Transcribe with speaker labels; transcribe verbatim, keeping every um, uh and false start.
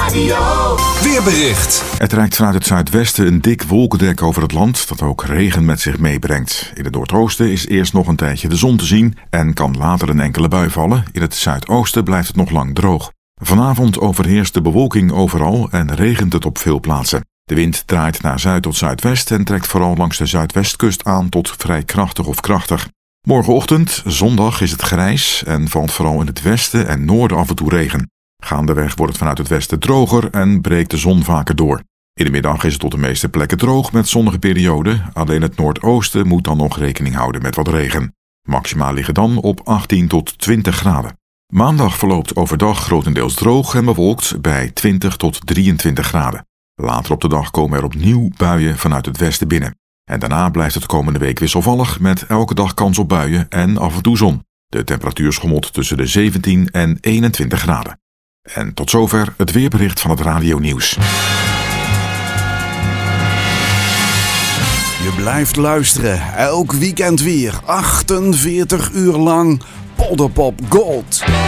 Speaker 1: Radio weerbericht.
Speaker 2: Het trekt vanuit het zuidwesten een dik wolkendek over het land dat ook regen met zich meebrengt. In het noordoosten is eerst nog een tijdje de zon te zien en kan later een enkele bui vallen. In het zuidoosten blijft het nog lang droog. Vanavond overheerst de bewolking overal en regent het op veel plaatsen. De wind draait naar zuid tot zuidwest en trekt vooral langs de zuidwestkust aan tot vrij krachtig of krachtig. Morgenochtend, zondag, is het grijs en valt vooral in het westen en noorden af en toe regen. Gaandeweg wordt het vanuit het westen droger en breekt de zon vaker door. In de middag is het op de meeste plekken droog met zonnige perioden. Alleen het noordoosten moet dan nog rekening houden met wat regen. Maxima liggen dan op achttien tot twintig graden. Maandag verloopt overdag grotendeels droog en bewolkt bij twintig tot drieëntwintig graden. Later op de dag komen er opnieuw buien vanuit het westen binnen. En daarna blijft het komende week wisselvallig met elke dag kans op buien en af en toe zon. De temperatuur schommelt tussen de zeventien en eenentwintig graden. En tot zover het weerbericht van het Radio Nieuws.
Speaker 3: Je blijft luisteren, elk weekend weer, achtenveertig uur lang, Polderpop Gold.